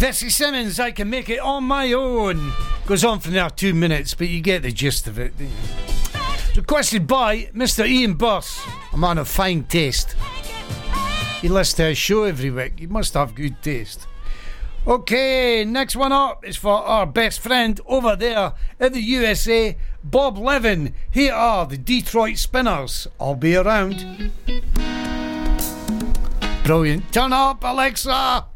Bessie Simmons, I Can Make It On My Own. Goes on for now 2 minutes, but you get the gist of it, don't you? Requested by Mr. Ian Buss, a man of fine taste. He listens to his show every week. He must have good taste. Okay, next one up is for our best friend over there in the USA, Bob Levin. Here are the Detroit Spinners. I'll be around. Brilliant. Turn up, Alexa.